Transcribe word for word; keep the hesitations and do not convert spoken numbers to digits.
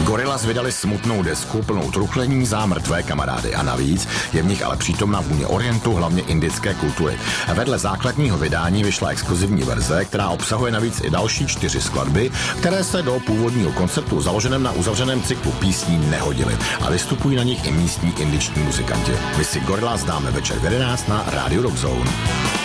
Gorillaz vydali smutnou desku plnou truchlení za mrtvé kamarády a navíc je v nich ale přítomna vůně orientu, hlavně indické kultury. Vedle základního vydání vyšla exkluzivní verze, která obsahuje navíc i další čtyři skladby, které se do původního konceptu založeném na uzavřeném cyklu písní nehodily a vystupují na nich i místní indiční muzikanti. My si Gorillaz dáme večer v jedenáct na Rádiu Rock Zone.